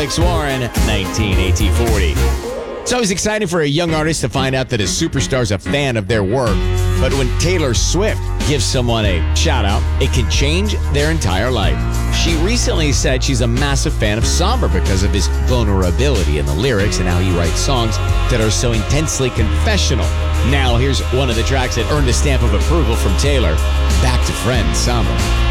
Alex Warren, 1980-40. It's always exciting for a young artist to find out that a superstar's a fan of their work. But when Taylor Swift gives someone a shout out, it can change their entire life. She recently said she's a massive fan of Somber because of his vulnerability in the lyrics and how he writes songs that are so intensely confessional. Now, here's one of the tracks that earned a stamp of approval from Taylor. Back to Friends, Somber.